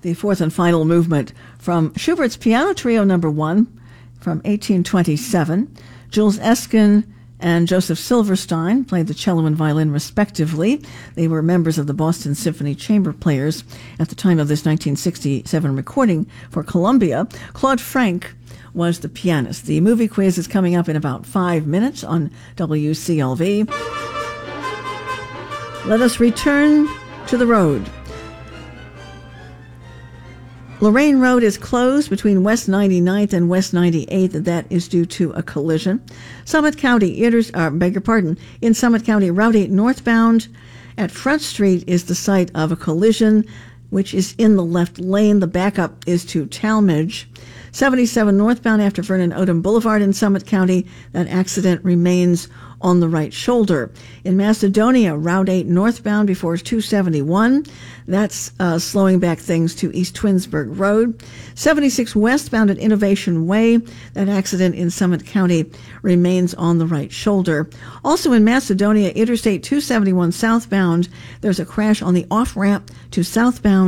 the fourth and final movement from Schubert's Piano Trio No. 1 from 1827. Jules Eskin and Joseph Silverstein played the cello and violin respectively. They were members of the Boston Symphony Chamber Players at the time of this 1967 recording for Columbia. Claude Frank was the pianist. The movie quiz is coming up in about 5 minutes on WCLV. Let us return to the road. Lorraine Road is closed between West 99th and West 98th. That is due to a collision. Summit County, in Summit County, Route 8 northbound at Front Street is the site of a collision, which is in the left lane. The backup is to Talmadge. 77 northbound after Vernon Odom Boulevard in Summit County. That accident remains on the right shoulder. In Macedonia, Route 8 northbound before 271. That's slowing back things to East Twinsburg Road. 76 westbound at Innovation Way. That accident in Summit County remains on the right shoulder. Also in Macedonia, Interstate 271 southbound, there's a crash on the off-ramp to southbound